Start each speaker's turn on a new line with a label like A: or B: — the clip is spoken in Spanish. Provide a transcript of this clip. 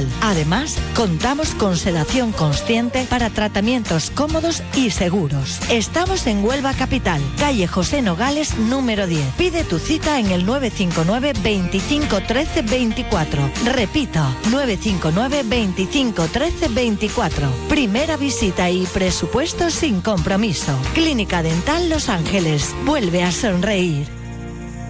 A: dental. Además, contamos con sedación consciente para tratamientos cómodos y seguros. Estamos en Huelva Capital, calle José Nogales, número 10. Pide tu cita en el 959 25 13 24. Repito, 959 25 13 24. Primera visita y presupuesto sin compromiso. Clínica Dental Los Ángeles. Vuelve a sonreír.